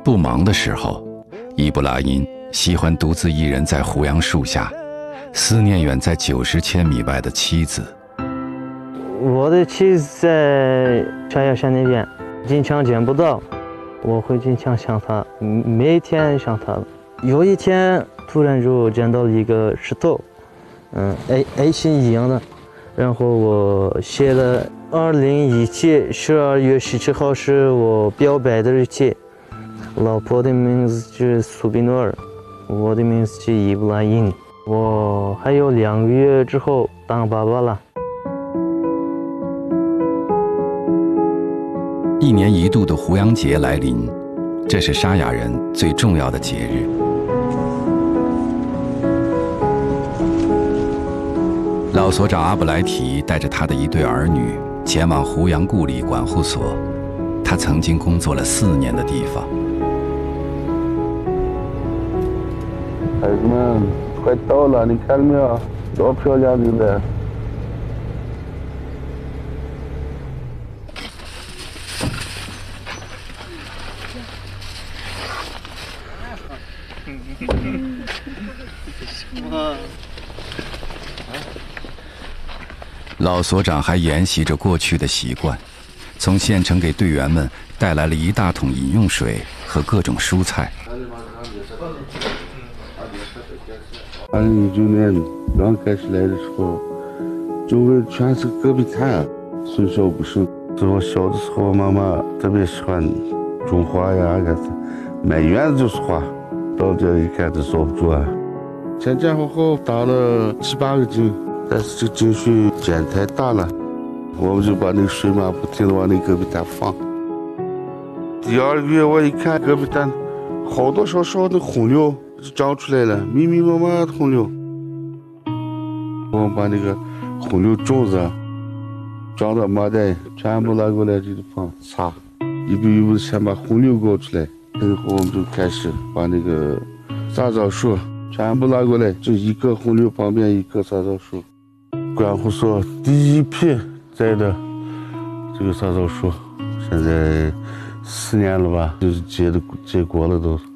不忙的时候，伊布拉因喜欢独自一人在胡杨树下，思念远在90千米外的妻子。 我的妻子在沙雅山那边，经常见不到，我会经常想她，每天想她。有一天突然就见到了一个石头，A 型一样的，然后我写了2017 12月17号是我表白的日期，老婆的名字是苏比诺尔，我的名字是伊布拉因。我还有2个月之后当爸爸了。 1年1度的胡杨节来临，这是沙雅人最重要的节日。老所长阿布莱提带着他的一对儿女前往胡杨故里管护所，他曾经工作了4年的地方。 孩子们，快到了，你看到没有？多漂亮，对不对？ 老所长还沿袭着过去的习惯，从县城给队员们带来了1大桶饮用水和各种蔬菜。 2019年刚开始来的时候，周围全是戈壁滩，寸草不生。是我小的时候，妈妈特别喜欢种花呀，满院子就是花，到这一看都坐不住啊。前后打了7、8个井，但是这井水涧太大了，我们就把那个水马不停地往那戈壁滩放。第2个月我一看戈壁滩好多小的红柳就长出来了，密密麻麻的红柳。我们把那个红柳种子装到麻袋，全部拿过来这地方擦，一步一步先把红柳搞出来，然后我们就开始把那个杂草树全部拿过来，就1棵红柳旁边1棵杂草树。管护所第1批栽的这个杂草树，现在4年了吧，就是结果了都。